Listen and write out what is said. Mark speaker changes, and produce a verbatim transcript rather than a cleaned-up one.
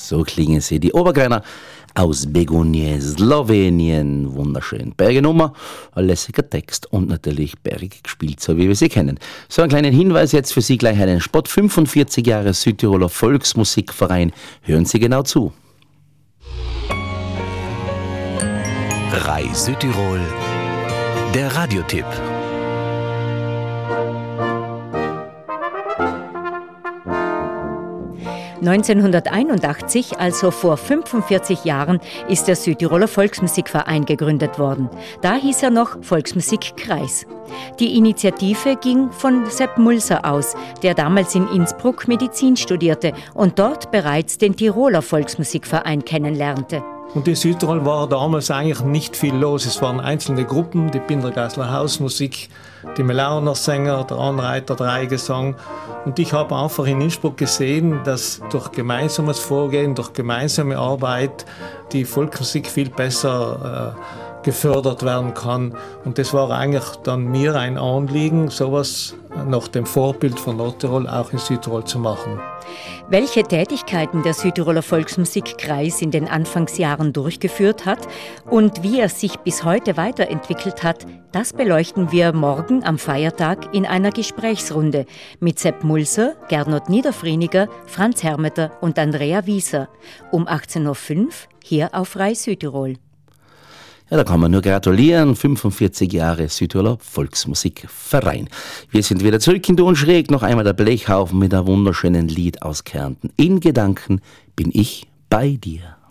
Speaker 1: So klingen sie, die Obergreiner aus Begunje, Slowenien. Wunderschön. Bergenummer, ein lässiger Text und natürlich bergig gespielt, so wie wir sie kennen. So einen kleinen Hinweis jetzt für Sie gleich einen Spot. fünfundvierzig Jahre Südtiroler Volksmusikverein. Hören Sie genau zu.
Speaker 2: R A I Südtirol, der Radiotipp.
Speaker 3: neunzehnhunderteinundachtzig, also vor fünfundvierzig Jahren, ist der Südtiroler Volksmusikverein gegründet worden. Da hieß er noch Volksmusikkreis. Die Initiative ging von Sepp Mulser aus, der damals in Innsbruck Medizin studierte und dort bereits den Tiroler Volksmusikverein kennenlernte.
Speaker 4: Und in Südtirol war damals eigentlich nicht viel los. Es waren einzelne Gruppen, die Bindergeisler Hausmusik, die Melauner Sänger, der Anreiter, Dreigesang. Und ich habe einfach in Innsbruck gesehen, dass durch gemeinsames Vorgehen, durch gemeinsame Arbeit die Volksmusik viel besser äh, gefördert werden kann. Und das war eigentlich dann mir ein Anliegen, sowas nach dem Vorbild von Nordtirol auch in Südtirol zu machen.
Speaker 3: Welche Tätigkeiten der Südtiroler Volksmusikkreis in den Anfangsjahren durchgeführt hat und wie er sich bis heute weiterentwickelt hat, das beleuchten wir morgen am Feiertag in einer Gesprächsrunde mit Sepp Mulser, Gernot Niederfrieniger, Franz Hermeter und Andrea Wieser um achtzehn Uhr fünf hier auf R A I Südtirol.
Speaker 1: Ja, da kann man nur gratulieren. fünfundvierzig Jahre Südtiroler Volksmusikverein. Wir sind wieder zurück in Don Schräg. Noch einmal der Blechhaufen mit einem wunderschönen Lied aus Kärnten. In Gedanken bin ich bei dir.